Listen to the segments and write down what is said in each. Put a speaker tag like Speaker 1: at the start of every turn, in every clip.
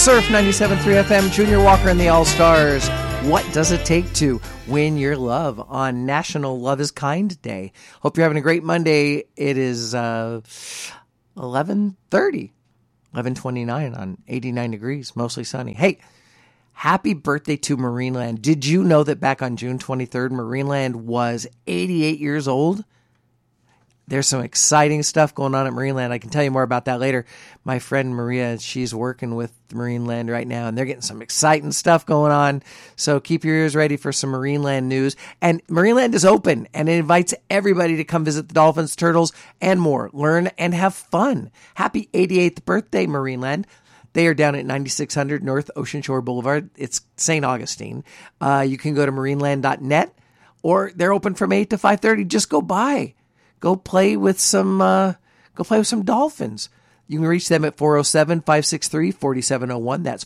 Speaker 1: Surf 97.3 FM, Junior Walker and the All-Stars. What does it take to win your love on National Love is Kind Day? Hope you're having a great Monday. It is 11:30, 11:29 on 89 degrees, mostly sunny. Hey, happy birthday to Marineland. Did you know that back on June 23rd, Marineland was 88 years old? There's some exciting stuff going on at Marineland. I can tell you more about that later. My friend Maria, she's working with Marineland right now, and they're getting some exciting stuff going on. So keep your ears ready for some Marineland news. And Marineland is open, and it invites everybody to come visit the dolphins, turtles, and more. Learn and have fun. Happy 88th birthday, Marineland. They are down at 9600 North Ocean Shore Boulevard. It's St. Augustine. You can go to marineland.net, or they're open from 8 to 5:30. Just go by. Go play with some dolphins. You can reach them at 407-563-4701. That's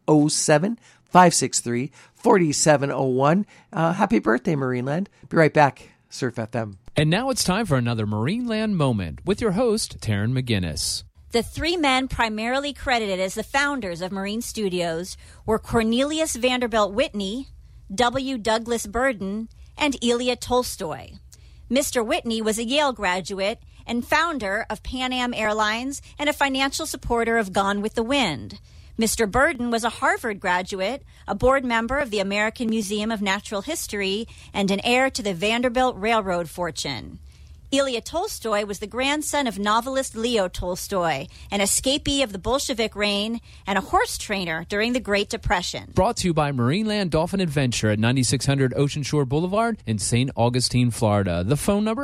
Speaker 1: 407-563-4701. Happy birthday, Marineland. Be right back. Surf FM.
Speaker 2: And now it's time for another Marineland Moment with your host, Taryn McGinnis.
Speaker 3: The three men primarily credited as the founders of Marine Studios were Cornelius Vanderbilt Whitney, W. Douglas Burden, and Ilya Tolstoy. Mr. Whitney was a Yale graduate and founder of Pan Am Airlines and a financial supporter of Gone with the Wind. Mr. Burden was a Harvard graduate, a board member of the American Museum of Natural History, and an heir to the Vanderbilt Railroad fortune. Ilya Tolstoy was the grandson of novelist Leo Tolstoy, an escapee of the Bolshevik reign, and a horse trainer during the Great Depression.
Speaker 2: Brought to you by Marineland Dolphin Adventure at 9600 Ocean Shore Boulevard in St. Augustine, Florida. The phone number,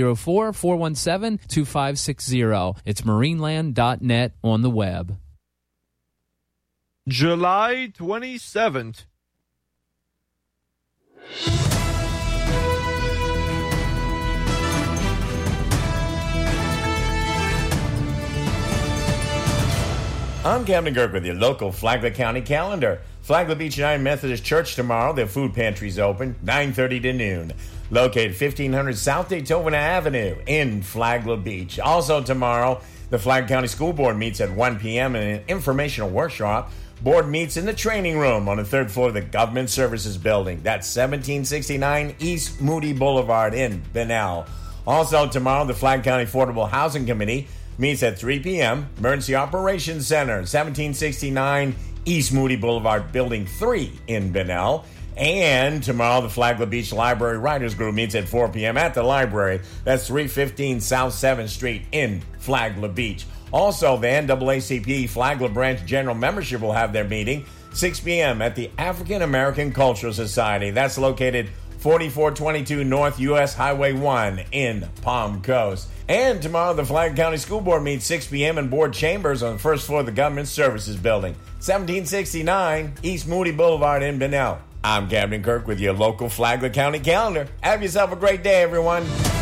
Speaker 2: 904-417-2560. It's marineland.net on the web.
Speaker 4: July 27th.
Speaker 5: I'm Captain Kirk with your local Flagler County calendar. Flagler Beach United Methodist Church tomorrow. Their food pantry's open, 9:30 to noon. Located 1500 South Daytona Avenue in Flagler Beach. Also tomorrow, the Flagler County School Board meets at 1 p.m. in an informational workshop. Board meets in the training room on the third floor of the Government Services Building. That's 1769 East Moody Boulevard in Bunnell. Also tomorrow, the Flagler County Affordable Housing Committee meets at 3 p.m. Emergency Operations Center, 1769 East Moody Boulevard, Building 3 in Bunnell. And tomorrow, the Flagler Beach Library Writers Group meets at 4 p.m. at the library. That's 315 South 7th Street in Flagler Beach. Also, the NAACP Flagler Branch General Membership will have their meeting 6 p.m. at the African American Cultural Society. That's located 4422 North U.S. Highway 1 in Palm Coast. And tomorrow, the Flagler County School Board meets 6 p.m. in board chambers on the first floor of the Government Services Building, 1769 East Moody Boulevard in Bunnell. I'm Captain Kirk with your local Flagler County calendar. Have yourself a great day, everyone.